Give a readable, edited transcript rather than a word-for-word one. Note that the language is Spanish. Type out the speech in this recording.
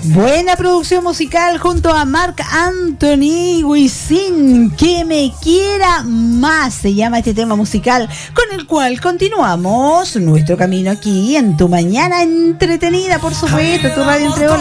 Buena producción musical junto a Marc Anthony Wisin, que me quiera más, se llama este tema musical, con el cual continuamos nuestro camino aquí en tu mañana entretenida, por supuesto, tu radio entre olas.